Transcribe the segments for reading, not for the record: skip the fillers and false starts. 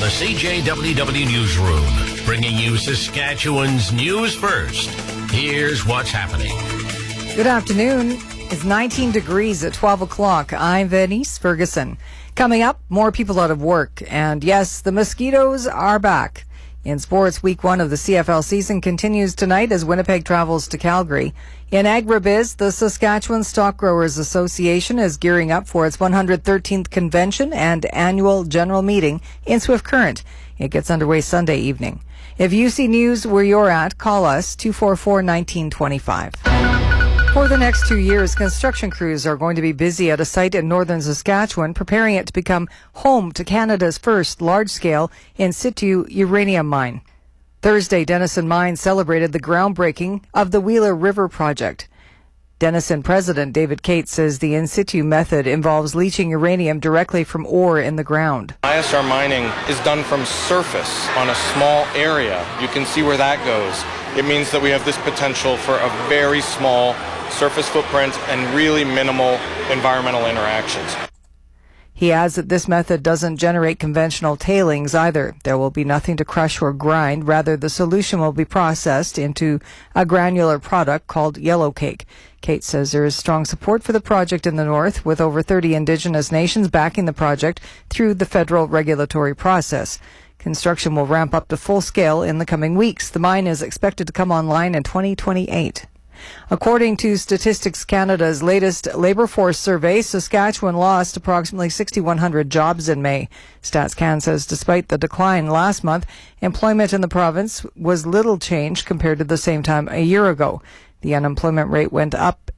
the CJWW Newsroom, bringing you Saskatchewan's news first. Here's what's happening. Good afternoon. It's 19 degrees at 12 o'clock. I'm Venice Ferguson. Coming up, more people out of work. And yes, the mosquitoes are back. In sports, week one of the CFL season continues tonight as Winnipeg travels to Calgary. In agribiz, the Saskatchewan Stock Growers Association is gearing up for its 113th convention and annual general meeting in Swift Current. It gets underway Sunday evening. If you see news where you're at, call us 244-1925. For the next 2 years, construction crews are going to be busy at a site in northern Saskatchewan, preparing it to become home to Canada's first large-scale in situ uranium mine. Thursday, Denison Mine celebrated the groundbreaking of the Wheeler River project. Denison President David Cates says the in situ method involves leaching uranium directly from ore in the ground. ISR mining is done from surface on a small area. You can see where that goes. It means that we have this potential for a very small surface footprint and really minimal environmental interactions. He adds that this method doesn't generate conventional tailings either. There will be nothing to crush or grind. Rather, the solution will be processed into a granular product called yellow cake. Kate says there is strong support for the project in the north, with over 30 Indigenous nations backing the project through the federal regulatory process. Construction will ramp up to full scale in the coming weeks. The mine is expected to come online in 2028. According to Statistics Canada's latest labour force survey, Saskatchewan lost approximately 6,100 jobs in May. StatsCan says despite the decline last month, employment in the province was little changed compared to the same time a year ago. The unemployment rate went up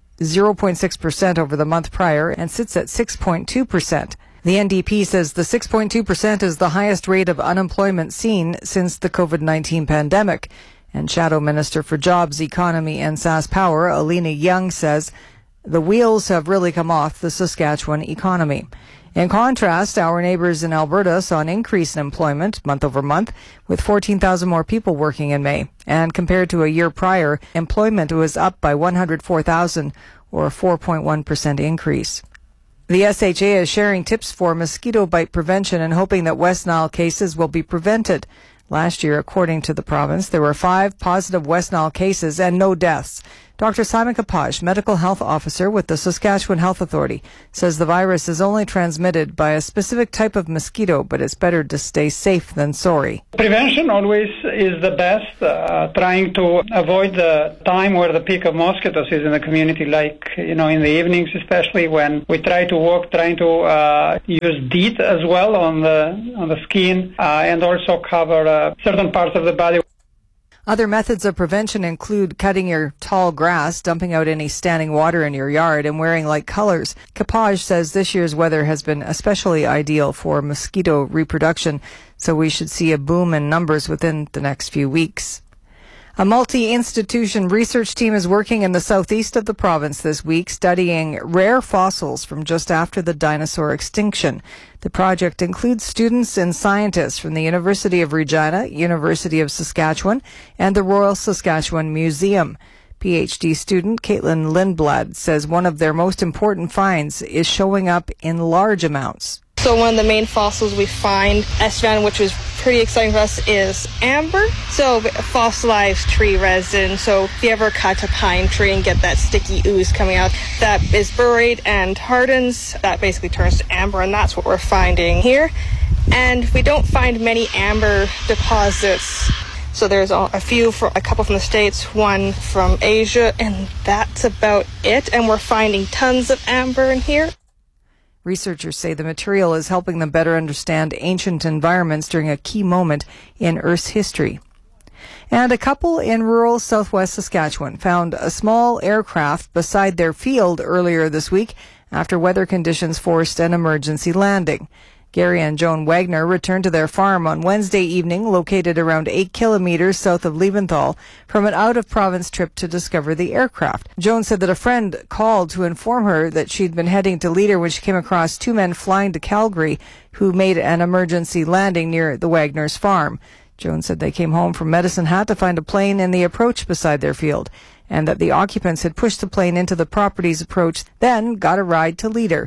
0.6% over the month prior and sits at 6.2%. The NDP says the 6.2% is the highest rate of unemployment seen since the COVID-19 pandemic. And Shadow Minister for Jobs, Economy and SaskPower, Alina Young, says the wheels have really come off the Saskatchewan economy. In contrast, our neighbours in Alberta saw an increase in employment month over month, with 14,000 more people working in May. And compared to a year prior, employment was up by 104,000, or a 4.1% increase. The SHA is sharing tips for mosquito bite prevention and hoping that West Nile cases will be prevented. Last year, according to the province, there were 5 positive West Nile cases and no deaths. Dr. Simon Kapaj, Medical Health Officer with the Saskatchewan Health Authority, says the virus is only transmitted by a specific type of mosquito, but it's better to stay safe than sorry. Prevention always is the best, trying to avoid the time where the peak of mosquitoes is in the community, like, in the evenings, especially when we try to walk, trying to use DEET as well on the skin, and also cover certain parts of the body. Other methods of prevention include cutting your tall grass, dumping out any standing water in your yard, and wearing light colors. Kapaj says this year's weather has been especially ideal for mosquito reproduction, so we should see a boom in numbers within the next few weeks. A multi-institution research team is working in the southeast of the province this week, studying rare fossils from just after the dinosaur extinction. The project includes students and scientists from the University of Regina, University of Saskatchewan, and the Royal Saskatchewan Museum. PhD student Caitlin Lindblad says one of their most important finds is showing up in large amounts. So one of the main fossils we find, Estevan, which was pretty exciting for us, is amber. So fossilized tree resin. So if you ever cut a pine tree and get that sticky ooze coming out, that is buried and hardens. That basically turns to amber, and that's what we're finding here. And we don't find many amber deposits. So there's a couple from the States, one from Asia, and that's about it. And we're finding tons of amber in here. Researchers say the material is helping them better understand ancient environments during a key moment in Earth's history. And a couple in rural southwest Saskatchewan found a small aircraft beside their field earlier this week after weather conditions forced an emergency landing. Gary and Joan Wagner returned to their farm on Wednesday evening, located around 8 kilometers south of Liebenthal, from an out-of-province trip to discover the aircraft. Joan said that a friend called to inform her that she'd been heading to Leader when she came across 2 men flying to Calgary who made an emergency landing near the Wagner's farm. Joan said they came home from Medicine Hat to find a plane in the approach beside their field, and that the occupants had pushed the plane into the property's approach, then got a ride to Leader.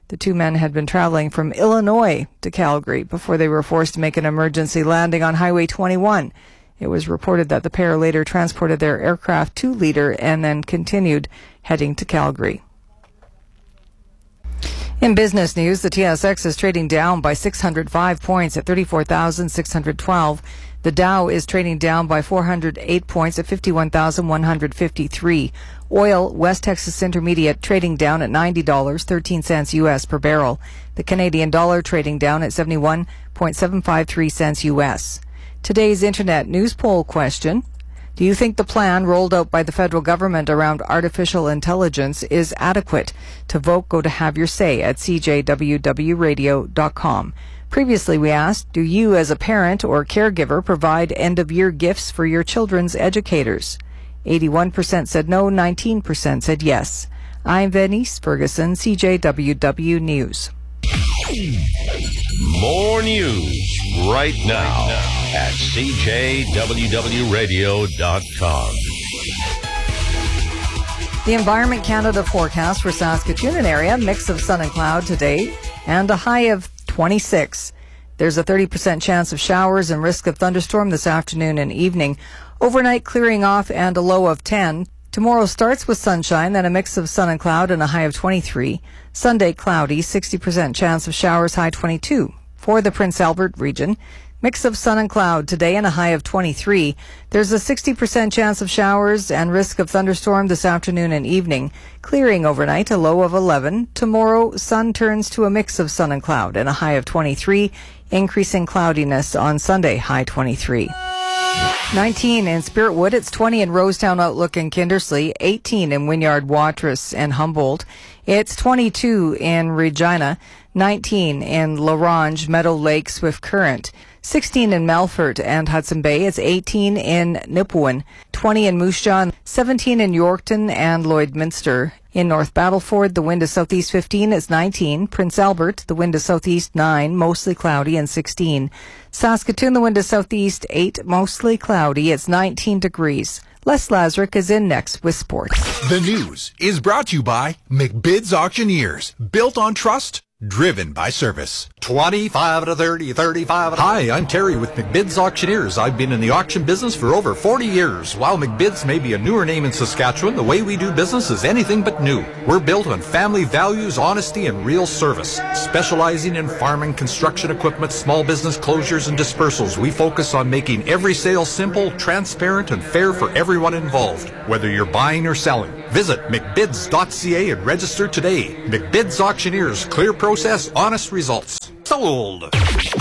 The two men had been traveling from Illinois to Calgary before they were forced to make an emergency landing on Highway 21. It was reported that the pair later transported their aircraft to Leader and then continued heading to Calgary. In business news, the TSX is trading down by 605 points at 34,612. The Dow is trading down by 408 points at 51,153. Oil, West Texas Intermediate, trading down at $90.13 U.S. per barrel. The Canadian dollar trading down at 71.753 cents U.S. Today's Internet news poll question: do you think the plan rolled out by the federal government around artificial intelligence is adequate? To vote, go to Have Your Say at cjwwradio.com. Previously, we asked, do you as a parent or caregiver provide end-of-year gifts for your children's educators? 81% said no, 19% said yes. I'm Venice Ferguson, CJWW News. More news right now at cjwwradio.com. The Environment Canada forecast for Saskatoon and area, mix of sun and cloud today, and a high of 26. There's a 30% chance of showers and risk of thunderstorm this afternoon and evening. Overnight clearing off and a low of 10. Tomorrow starts with sunshine, then a mix of sun and cloud and a high of 23. Sunday cloudy, 60% chance of showers, high 22. For the Prince Albert region, mix of sun and cloud today and a high of 23. There's a 60% chance of showers and risk of thunderstorm this afternoon and evening. Clearing overnight, a low of 11. Tomorrow, sun turns to a mix of sun and cloud and a high of 23. Increasing cloudiness on Sunday, high 23. 19 in Spiritwood, it's 20 in Rosetown, Outlook and Kindersley, 18 in Wynyard, Watrous and Humboldt. It's 22 in Regina, 19 in Larange, Meadow Lake, Swift Current, 16 in Melfort and Hudson Bay. It's 18 in Nipawin, 20 in Moose Jaw, 17 in Yorkton and Lloydminster. In North Battleford, the wind is southeast 15, it's 19. Prince Albert, the wind is southeast 9, mostly cloudy, and 16. Saskatoon, the wind is southeast 8, mostly cloudy, it's 19 degrees. Les Lazaruk is in next with sports. The news is brought to you by McBid's Auctioneers. Built on trust, driven by service. 25 to 30, 35 to... Hi, I'm Terry with McBid's Auctioneers. I've been in the auction business for over 40 years. While McBid's may be a newer name in Saskatchewan, the way we do business is anything but new. We're built on family values, honesty, and real service. Specializing in farming, construction equipment, small business closures, and dispersals, we focus on making every sale simple, transparent, and fair for everyone involved, whether you're buying or selling. Visit McBids.ca and register today. McBid's Auctioneers, clear process, honest results. Sold.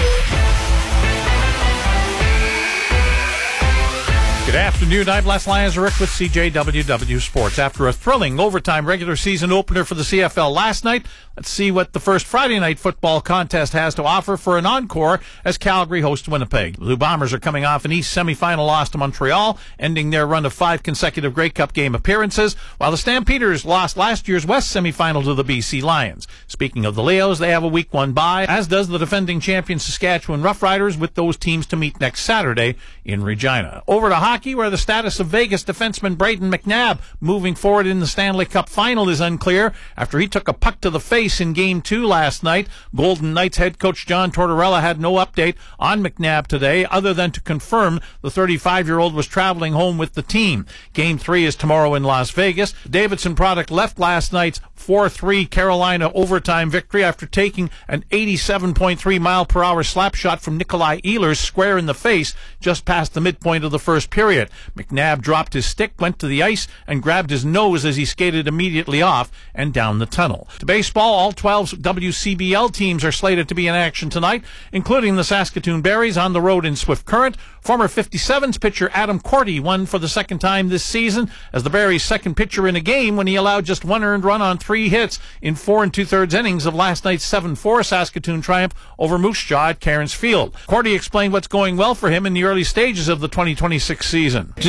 Good afternoon. I'm Les Lazaruk with CJWW Sports. After a thrilling overtime regular season opener for the CFL last night, let's see what the first Friday night football contest has to offer for an encore as Calgary hosts Winnipeg. The Blue Bombers are coming off an East semifinal loss to Montreal, ending their run of 5 consecutive Grey Cup game appearances, while the Stampeders lost last year's West semifinal to the BC Lions. Speaking of the Leos, they have a week 1 bye, as does the defending champion Saskatchewan Roughriders, with those teams to meet next Saturday in Regina. Over to hockey, where the status of Vegas defenseman Brayden McNabb moving forward in the Stanley Cup final is unclear after he took a puck to the face in Game 2 last night. Golden Knights head coach John Tortorella had no update on McNabb today other than to confirm the 35-year-old was traveling home with the team. Game 3 is tomorrow in Las Vegas. Davidson product left last night's 4-3 Carolina overtime victory after taking an 87.3 mile-per-hour slap shot from Nikolai Ehlers square in the face just past the midpoint of the first period. McNabb dropped his stick, went to the ice, and grabbed his nose as he skated immediately off and down the tunnel. To baseball, all 12 WCBL teams are slated to be in action tonight, including the Saskatoon Berries on the road in Swift Current. Former 57s pitcher Adam Corti won for the second time this season as the Berries' second pitcher in a game when he allowed just 1 earned run on 3 hits in 4 2/3 innings of last night's 7-4 Saskatoon triumph over Moose Jaw at Cairns Field. Corti explained what's going well for him in the early stages of the 2026 season. Just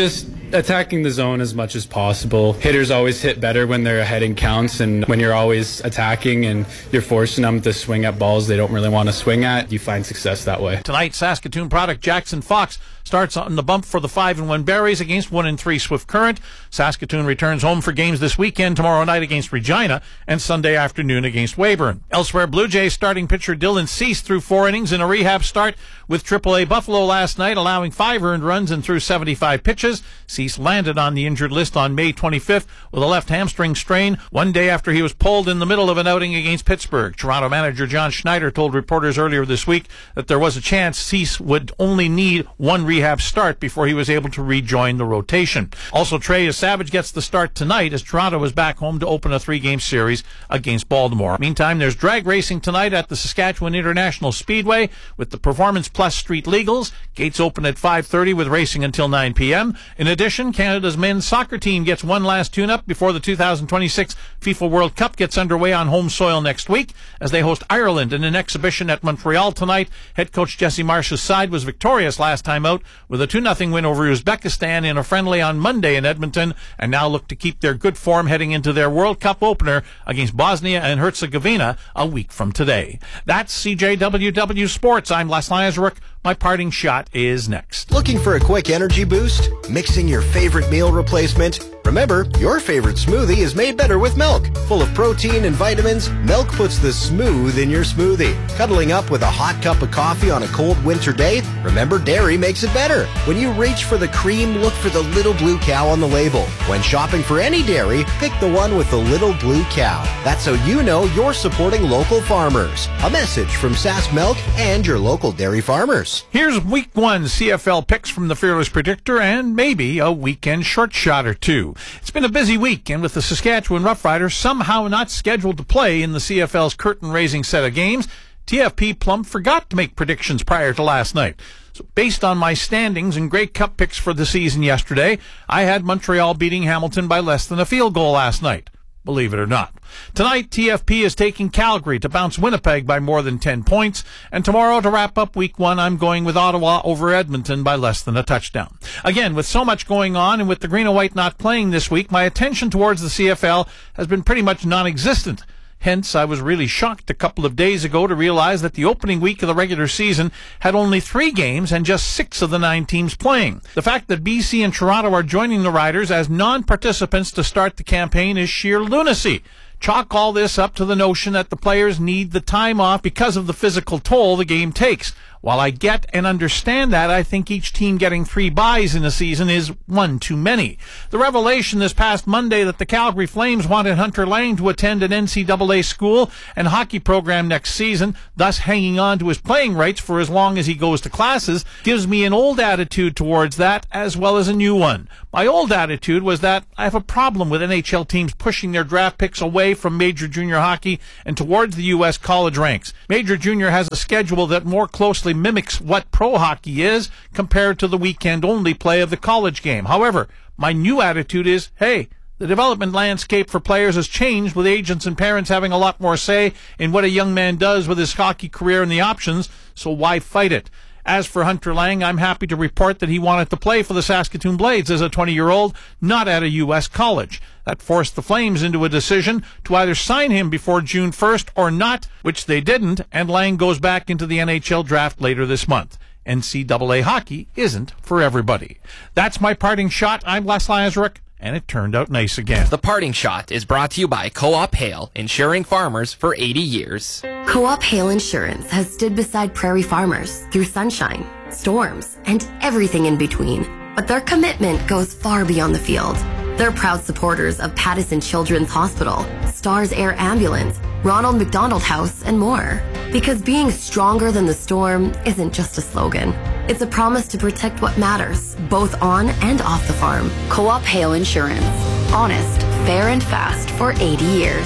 Attacking the zone as much as possible. Hitters always hit better when they're ahead in counts, and when you're always attacking and you're forcing them to swing at balls they don't really want to swing at, you find success that way. Tonight, Saskatoon product Jackson Fox starts on the bump for the 5-1 Berries against 1-3 Swift Current. Saskatoon returns home for games this weekend, tomorrow night against Regina and Sunday afternoon against Weyburn. Elsewhere, Blue Jays starting pitcher Dylan Cease threw 4 innings in a rehab start with AAA Buffalo last night, allowing 5 earned runs and threw 75 pitches. Cease landed on the injured list on May 25th with a left hamstring strain, one day after he was pulled in the middle of an outing against Pittsburgh. Toronto manager John Schneider told reporters earlier this week that there was a chance Cease would only need one rehab start before he was able to rejoin the rotation. Also, Trey Savage gets the start tonight as Toronto is back home to open a 3-game series against Baltimore. Meantime, there's drag racing tonight at the Saskatchewan International Speedway with the Performance Plus Street Legals. Gates open at 5:30 with racing until 9 p.m. In addition, Canada's men's soccer team gets one last tune-up before the 2026 FIFA World Cup gets underway on home soil next week as they host Ireland in an exhibition at Montreal tonight. Head coach Jesse Marsh's side was victorious last time out with a 2-0 win over Uzbekistan in a friendly on Monday in Edmonton, and now look to keep their good form heading into their World Cup opener against Bosnia and Herzegovina a week from today. That's CJWW Sports. I'm Les Lazaruk. My parting shot is next. Looking for a quick energy boost? Mixing your favorite meal replacement? Remember, your favorite smoothie is made better with milk. Full of protein and vitamins, milk puts the smooth in your smoothie. Cuddling up with a hot cup of coffee on a cold winter day? Remember, dairy makes it better. When you reach for the cream, look for the little blue cow on the label. When shopping for any dairy, pick the one with the little blue cow. That's so you know you're supporting local farmers. A message from Sask Milk and your local dairy farmers. Here's Week 1 CFL picks from the Fearless Predictor and maybe a weekend short shot or two. It's been a busy week, and with the Saskatchewan Roughriders somehow not scheduled to play in the CFL's curtain-raising set of games, TFP plumb forgot to make predictions prior to last night. So based on my standings and Grey Cup picks for the season yesterday, I had Montreal beating Hamilton by less than a field goal last night. Believe it or not. Tonight, TFP is taking Calgary to bounce Winnipeg by more than 10 points. And tomorrow, to wrap up Week 1, I'm going with Ottawa over Edmonton by less than a touchdown. Again, with so much going on and with the Green and White not playing this week, my attention towards the CFL has been pretty much non-existent. Hence, I was really shocked a couple of days ago to realize that the opening week of the regular season had only 3 games and just 6 of the 9 teams playing. The fact that BC and Toronto are joining the Riders as non-participants to start the campaign is sheer lunacy. Chalk all this up to the notion that the players need the time off because of the physical toll the game takes. While I get and understand that, I think each team getting 3 byes in a season is one too many. The revelation this past Monday that the Calgary Flames wanted Hunter Lang to attend an NCAA school and hockey program next season, thus hanging on to his playing rights for as long as he goes to classes, gives me an old attitude towards that as well as a new one. My old attitude was that I have a problem with NHL teams pushing their draft picks away from major junior hockey and towards the U.S. college ranks. Major junior has a schedule that more closely mimics what pro hockey is compared to the weekend-only play of the college game. However, my new attitude is, hey, the development landscape for players has changed with agents and parents having a lot more say in what a young man does with his hockey career and the options, so why fight it? As for Hunter Lang, I'm happy to report that he wanted to play for the Saskatoon Blades as a 20-year-old, not at a U.S. college. That forced the Flames into a decision to either sign him before June 1st or not, which they didn't, and Lang goes back into the NHL draft later this month. NCAA hockey isn't for everybody. That's my parting shot. I'm Les Lazaruk, and it turned out nice again. The Parting Shot is brought to you by Co-op Hail, insuring farmers for 80 years. Co-op Hail Insurance has stood beside prairie farmers through sunshine, storms, and everything in between. But their commitment goes far beyond the field. They're proud supporters of Pattison Children's Hospital, Stars Air Ambulance, Ronald McDonald House, and more. Because being stronger than the storm isn't just a slogan. It's a promise to protect what matters, both on and off the farm. Co-op Hail Insurance. Honest, fair, and fast for 80 years.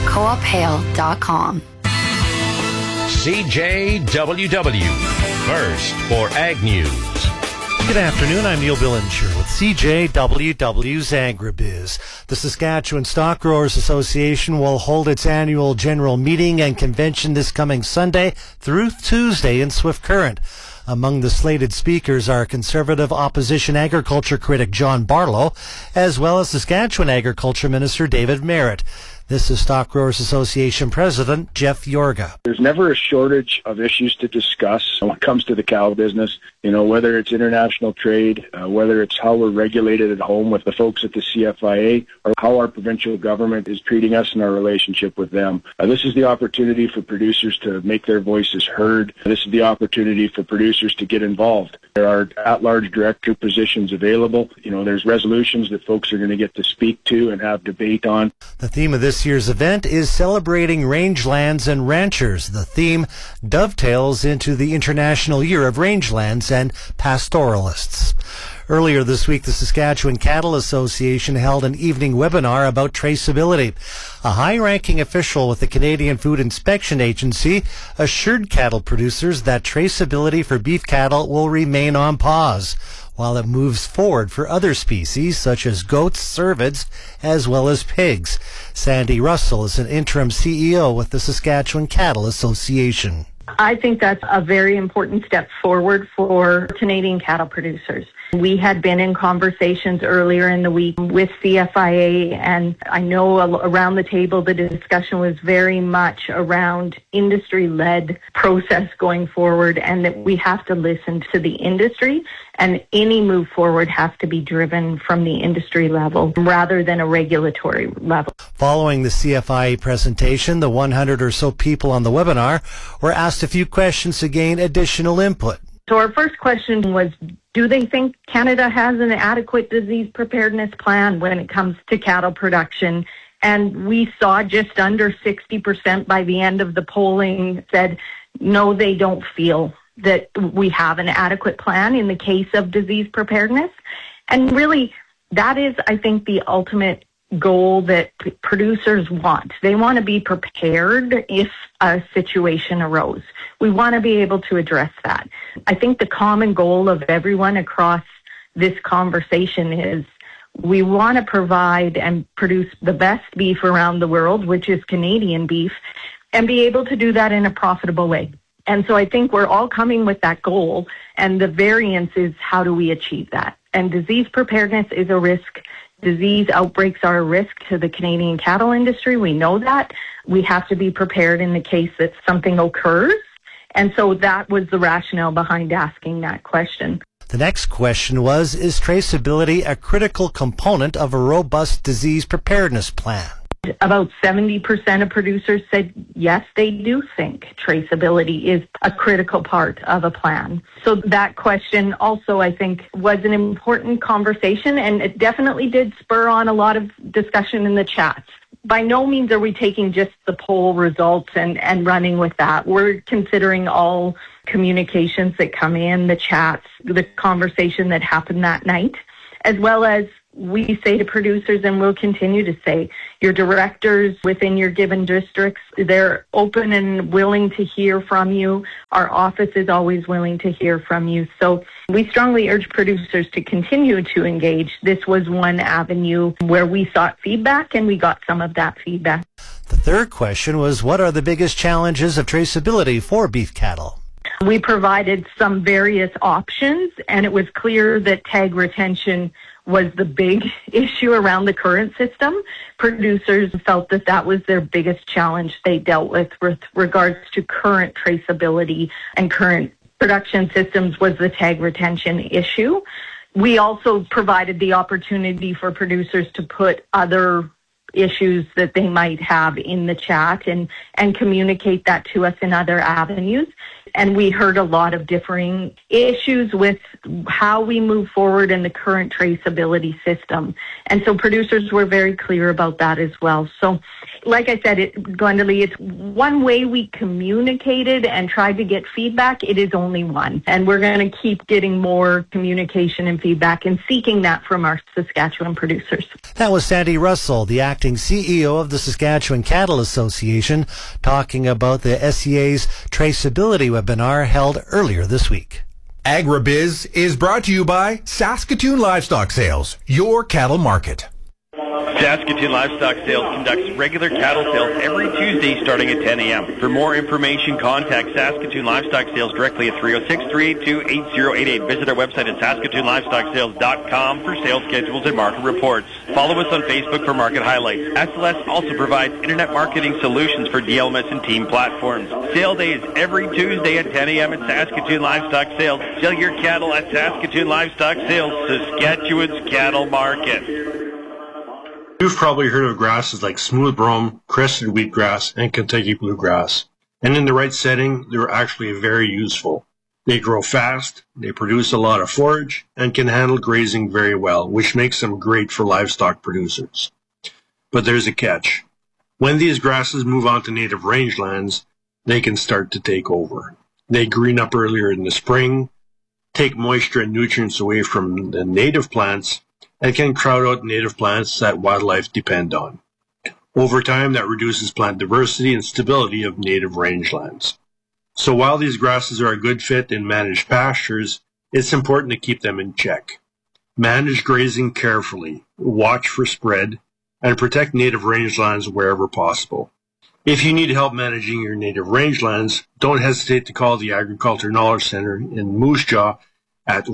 CoopHail.com. CJWW. First for Ag News. Good afternoon, I'm Neil Billinger with CJWW's Agribiz. The Saskatchewan Stock Growers Association will hold its annual general meeting and convention this coming Sunday through Tuesday in Swift Current. Among the slated speakers are Conservative opposition agriculture critic John Barlow, as well as Saskatchewan Agriculture Minister David Merritt. This is Stock Growers Association President Jeff Yorga. There's never a shortage of issues to discuss when it comes to the cow business, whether it's international trade, whether it's how we're regulated at home with the folks at the CFIA, or how our provincial government is treating us in our relationship with them. This is the opportunity for producers to make their voices heard. This is the opportunity for producers to get involved. There are at-large director positions available. There's resolutions that folks are going to get to speak to and have debate on. The theme of this year's event is celebrating rangelands and ranchers. The theme dovetails into the International Year of Rangelands and Pastoralists. Earlier this week, the Saskatchewan Cattle Association held an evening webinar about traceability. A high-ranking official with the Canadian Food Inspection Agency assured cattle producers that traceability for beef cattle will remain on pause, while it moves forward for other species such as goats, cervids, as well as pigs. Sandy Russell is an interim CEO with the Saskatchewan Cattle Association. I think that's a very important step forward for Canadian cattle producers. We had been in conversations earlier in the week with CFIA, and I know around the table the discussion was very much around industry-led process going forward, and that we have to listen to the industry, and any move forward has to be driven from the industry level rather than a regulatory level. Following the CFIA presentation, the 100 or so people on the webinar were asked a few questions to gain additional input. So our first question was, do they think Canada has an adequate disease preparedness plan when it comes to cattle production? And we saw just under 60% by the end of the polling said, no, they don't feel that we have an adequate plan in the case of disease preparedness. And really, that is, I think, the ultimate goal that producers want. They want to be prepared if a situation arose. We want to be able to address that. I think the common goal of everyone across this conversation is we want to provide and produce the best beef around the world, which is Canadian beef, and be able to do that in a profitable way. And so I think we're all coming with that goal, and the variance is how do we achieve that? And disease preparedness is a risk. Disease outbreaks are a risk to the Canadian cattle industry. We know that. We have to be prepared in the case that something occurs. And so that was the rationale behind asking that question. The next question was, is traceability a critical component of a robust disease preparedness plan? About 70% of producers said, yes, they do think traceability is a critical part of a plan. So that question also, I think, was an important conversation, and it definitely did spur on a lot of discussion in the chats. By no means are we taking just the poll results and running with that. We're considering all communications that come in, the chats, the conversation that happened that night, as well as we say to producers, and we'll continue to say, your directors within your given districts, they're open and willing to hear from you. Our office is always willing to hear from you. So we strongly urge producers to continue to engage. This was one avenue where we sought feedback, and we got some of that feedback. The third question was, what are the biggest challenges of traceability for beef cattle? We provided some various options, and it was clear that tag retention was the big issue around the current system. Producers felt that that was their biggest challenge they dealt with regards to current traceability and current production systems was the tag retention issue. We also provided the opportunity for producers to put other issues that they might have in the chat and communicate that to us in other avenues. And we heard a lot of differing issues with how we move forward in the current traceability system. And so producers were very clear about that as well. So like I said, Glenda Lee, it's one way we communicated and tried to get feedback. It is only one. And we're going to keep getting more communication and feedback and seeking that from our Saskatchewan producers. That was Sandy Russell, the acting CEO of the Saskatchewan Cattle Association, talking about the SCA's traceability webinar held earlier this week. Agribiz is brought to you by Saskatoon Livestock Sales, your cattle market. Saskatoon Livestock Sales conducts regular cattle sales every Tuesday starting at 10 a.m. For more information, contact Saskatoon Livestock Sales directly at 306-382-8088. Visit our website at saskatoonlivestocksales.com for sales schedules and market reports. Follow us on Facebook for market highlights. SLS also provides internet marketing solutions for DLMS and team platforms. Sale day is every Tuesday at 10 a.m. at Saskatoon Livestock Sales. Sell your cattle at Saskatoon Livestock Sales, Saskatchewan's cattle market. You've probably heard of grasses like smooth brome, crested wheatgrass, and Kentucky bluegrass. And in the right setting, they're actually very useful. They grow fast, they produce a lot of forage, and can handle grazing very well, which makes them great for livestock producers. But there's a catch. When these grasses move onto native rangelands, they can start to take over. They green up earlier in the spring, take moisture and nutrients away from the native plants, and can crowd out native plants that wildlife depend on. Over time, that reduces plant diversity and stability of native rangelands. So while these grasses are a good fit in managed pastures, it's important to keep them in check. Manage grazing carefully, watch for spread, and protect native rangelands wherever possible. If you need help managing your native rangelands, don't hesitate to call the Agriculture Knowledge Center in Moose Jaw at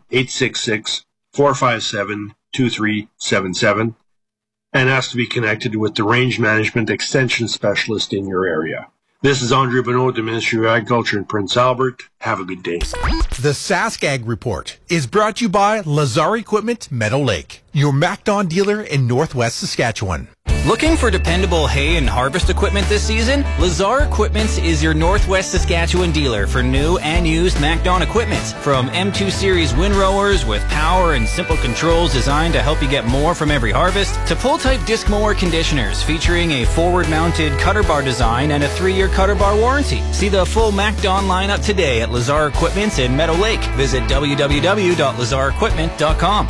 1-866-457-2377 and ask to be connected with the Range Management Extension Specialist in your area. This is Andre Bonneau, the Ministry of Agriculture in Prince Albert. Have a good day. The Sask Ag Report is brought to you by Lazar Equipment, Meadow Lake, your MacDon dealer in Northwest Saskatchewan. Looking for dependable hay and harvest equipment this season? Lazar Equipment is your Northwest Saskatchewan dealer for new and used MacDon equipment. From M2 Series windrowers with power and simple controls designed to help you get more from every harvest, to pull-type disc mower conditioners featuring a forward-mounted cutter bar design and a 3-year cutter bar warranty. See the full MacDon lineup today at Lazar Equipment in Meadow Lake. Visit www.lazarequipment.com.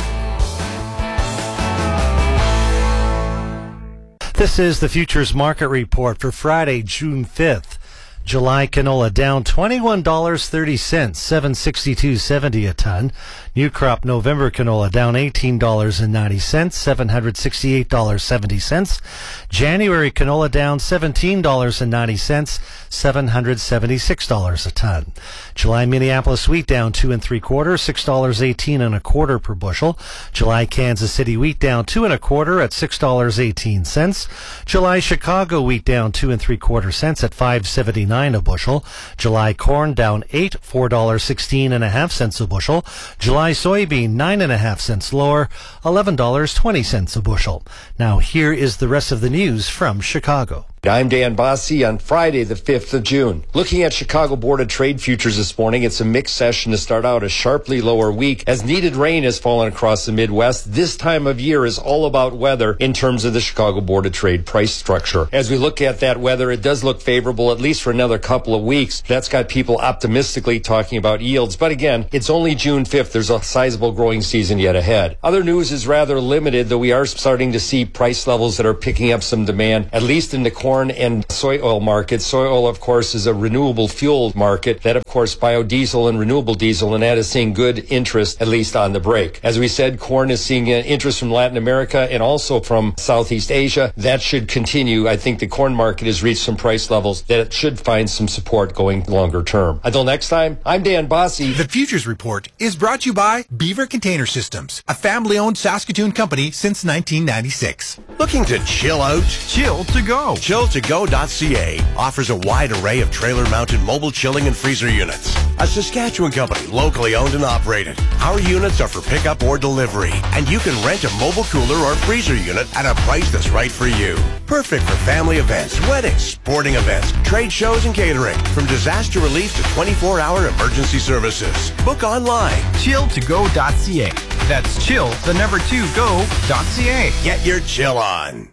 This is the Futures Market Report for Friday, June 5th. July canola down $21.30, $762.70 a ton. New crop November canola down $18.90, $768.70. January canola down $17.90, $776 a ton. July Minneapolis wheat down 2 3/4, $6.18 1/4 per bushel. July Kansas City wheat down 2 1/4 at $6.18. July Chicago wheat down 2 3/4 at $5.79 a bushel. July corn down 8, $4.16 1/2 a bushel. July soybean 9 1/2 cents lower, $11.20 a bushel. Now here is the rest of the news from Chicago. I'm Dan Bosse on Friday, the 5th of June. Looking at Chicago Board of Trade futures this morning, it's a mixed session to start out a sharply lower week as needed rain has fallen across the Midwest. This time of year is all about weather in terms of the Chicago Board of Trade price structure. As we look at that weather, it does look favorable, at least for another couple of weeks. That's got people optimistically talking about yields. But again, it's only June 5th. There's a sizable growing season yet ahead. Other news is rather limited, though we are starting to see price levels that are picking up some demand, at least in the corn and soy oil market. Soy oil, of course, is a renewable fuel market. That, of course, biodiesel and renewable diesel, and that is seeing good interest, at least on the break. As we said, corn is seeing interest from Latin America and also from Southeast Asia. That should continue. I think the corn market has reached some price levels that it should find some support going longer term. Until next time, I'm Dan Bosse. The Futures Report is brought to you by Beaver Container Systems, a family-owned Saskatoon company since 1996. Looking to chill out? Chill to Go. ChillToGo.ca offers a wide array of trailer-mounted mobile chilling and freezer units. A Saskatchewan company, locally owned and operated. Our units are for pickup or delivery, and you can rent a mobile cooler or freezer unit at a price that's right for you. Perfect for family events, weddings, sporting events, trade shows, and catering. From disaster relief to 24-hour emergency services. Book online. ChillToGo.ca. That's chill2go.ca. Get your chill on.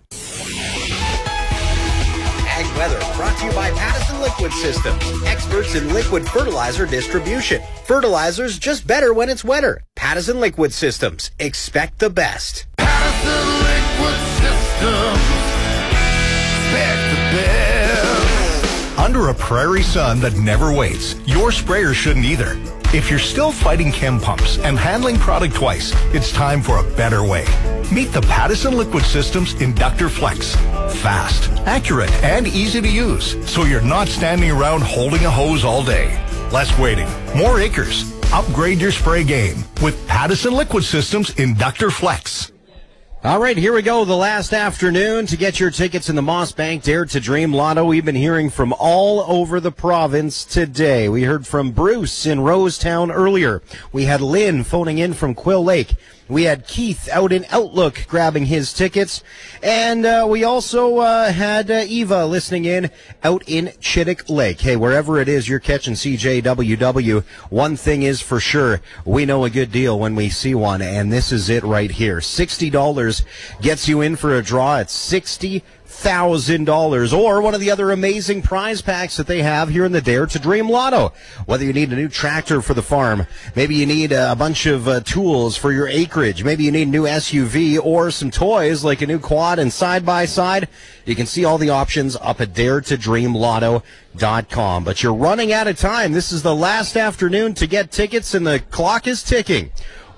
Ag weather brought to you by Pattison Liquid Systems, experts in liquid fertilizer distribution. Fertilizer's just better when it's wetter. Pattison Liquid Systems. Expect the best. Pattison Liquid Systems. Expect the best. Under a prairie sun that never waits, your sprayer shouldn't either. If you're still fighting chem pumps and handling product twice, it's time for a better way. Meet the Pattison Liquid Systems Inductor Flex. Fast, accurate, and easy to use, so you're not standing around holding a hose all day. Less waiting, more acres. Upgrade your spray game with Pattison Liquid Systems Inductor Flex. All right, here we go. The last afternoon to get your tickets in the Moss Bank Dare to Dream Lotto. We've been hearing from all over the province today. We heard from Bruce in Rosetown earlier. We had Lynn phoning in from Quill Lake. We had Keith out in Outlook grabbing his tickets. And we also had Eva listening in out in Chittick Lake. Hey, wherever it is you're catching CJWW, one thing is for sure, we know a good deal when we see one, and this is it right here. $60 gets you in for a draw at $60,000, or one of the other amazing prize packs that they have here in the Dare to Dream Lotto. Whether you need a new tractor for the farm, maybe you need a bunch of tools for your acreage, maybe you need a new SUV or some toys like a new quad and side-by-side, you can see all the options up at daretodreamlotto.com. But you're running out of time. This is the last afternoon to get tickets, and the clock is ticking.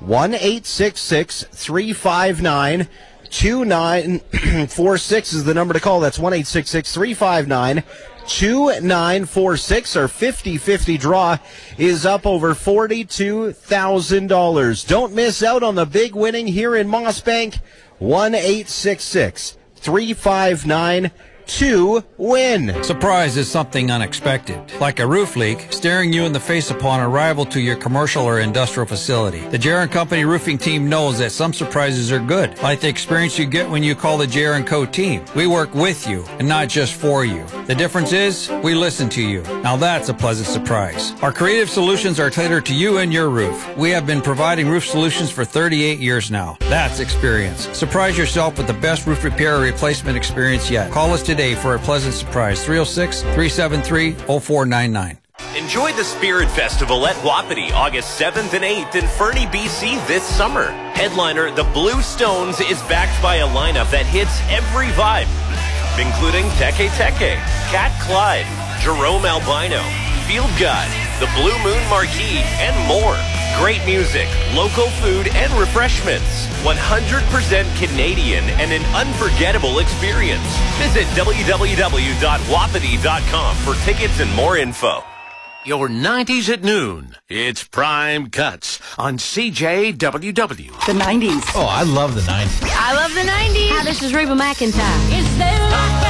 1-866-359-2946 is the number to call. That's 1-866-359-2946. Our 50-50 draw is up over $42,000. Don't miss out on the big winning here in Moss Bank. 1-866-359-2946. to win. Surprise is something unexpected, like a roof leak staring you in the face upon arrival to your commercial or industrial facility. The J.R. & Company roofing team knows that some surprises are good, like the experience you get when you call the J.R. & Co. team. We work with you and not just for you. The difference is we listen to you. Now that's a pleasant surprise. Our creative solutions are tailored to you and your roof. We have been providing roof solutions for 38 years now. That's experience. Surprise yourself with the best roof repair or replacement experience yet. Call us today for a pleasant surprise. 306-373-0499. Enjoy the Spirit Festival at Wapiti August 7th and 8th in Fernie, BC this summer. Headliner The Blue Stones is backed by a lineup that hits every vibe, including Teke Teke, Cat Clyde, Jerome Albino, Field Guide, The Blue Moon Marquee, and more. Great music, local food, and refreshments. 100% Canadian and an unforgettable experience. Visit www.wapiti.com for tickets and more info. Your 90s at noon. It's Prime Cuts on CJWW. The 90s. Oh, I love the 90s. I love the 90s. Hi, this is Reba McEntire. It's their life.